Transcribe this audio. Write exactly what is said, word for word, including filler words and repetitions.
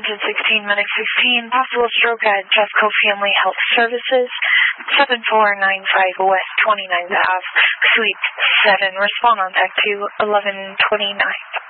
Engine sixteen, Medic sixteen, possible stroke at Jeffco Family Health Services, seven four nine five West twenty-ninth Avenue, Suite seven. Respond on tech to eleven twenty-nine.